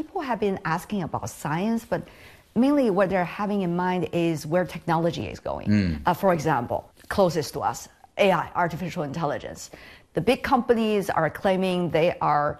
people have been asking about science, but mainly what they're having in mind is where technology is going. For example, closest to us, AI, artificial intelligence. The big companies are claiming they are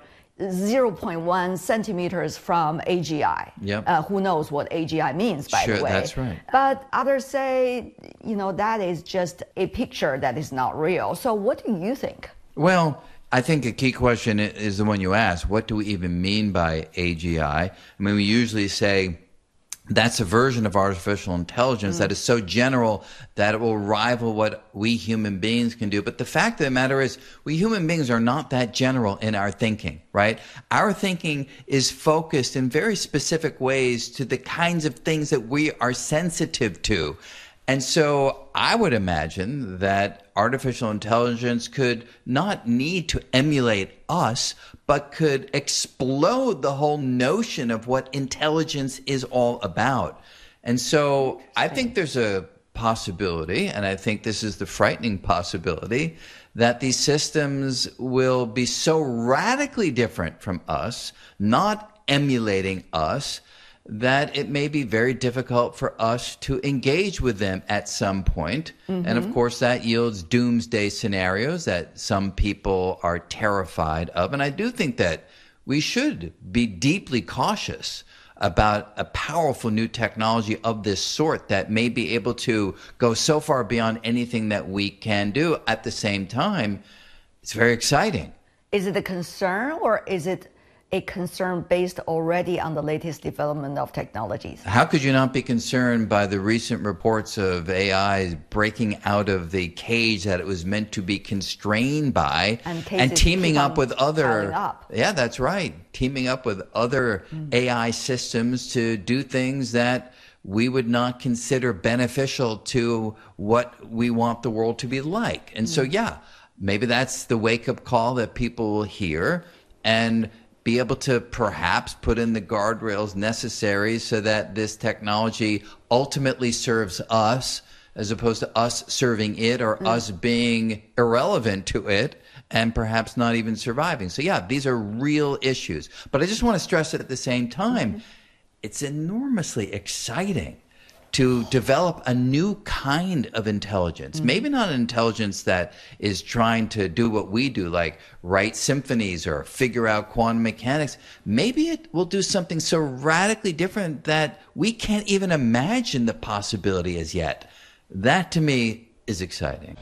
0.1 centimeters from AGI. Yep. Who knows what AGI means, by the way. Sure, that's right. But others say, that is just a picture that is not real. So what do you think? Well, I think a key question is the one you asked. What do we even mean by AGI? I mean, we usually say that's a version of artificial intelligence that is so general that it will rival what we human beings can do. But the fact of the matter is, we human beings are not that general in our thinking, right? Our thinking is focused in very specific ways to the kinds of things that we are sensitive to. And so I would imagine that artificial intelligence could not need to emulate us, but could explode the whole notion of what intelligence is all about. And so I think there's a possibility, and I think this is the frightening possibility, that these systems will be so radically different from us, not emulating us, that it may be very difficult for us to engage with them at some point. And of course, that yields doomsday scenarios that some people are terrified of. And I do think that we should be deeply cautious about a powerful new technology of this sort that may be able to go so far beyond anything that we can do. At the same time, it's very exciting. Is it a concern, or is it a concern based already on the latest development of technologies? How could you not be concerned by the recent reports of AI breaking out of the cage that it was meant to be constrained by and teaming up with other... Yeah, that's right. Teaming up with other AI systems to do things that we would not consider beneficial to what we want the world to be like. And so, yeah, maybe that's the wake-up call that people will hear and be able to perhaps put in the guardrails necessary so that this technology ultimately serves us as opposed to us serving it, or us being irrelevant to it and perhaps not even surviving. So yeah, these are real issues. But I just want to stress that at the same time, it's enormously exciting to develop a new kind of intelligence. Maybe not an intelligence that is trying to do what we do, like write symphonies or figure out quantum mechanics. Maybe it will do something so radically different that we can't even imagine the possibility as yet. That, to me, is exciting.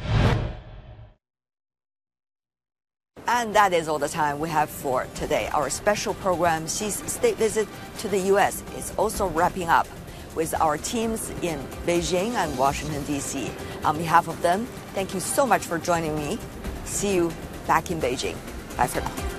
And that is all the time we have for today. Our special program, Xi's state visit to the U.S., is also wrapping up with our teams in Beijing and Washington, D.C. On behalf of them, thank you so much for joining me. See you back in Beijing. Bye for now.